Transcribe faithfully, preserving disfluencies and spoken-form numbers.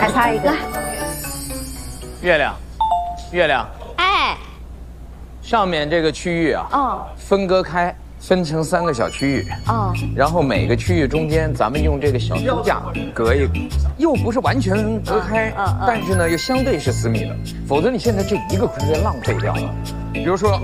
再擦一个。 月亮，月亮， 哎， 上面这个区域啊， 哦， 分割开，分成三个小区域， 哦， 然后每个区域中间，咱们用这个小书架隔一，又不是完全隔开， 嗯嗯嗯但是呢又相对是私密的，否则你现在这一个空间浪费掉了。比如说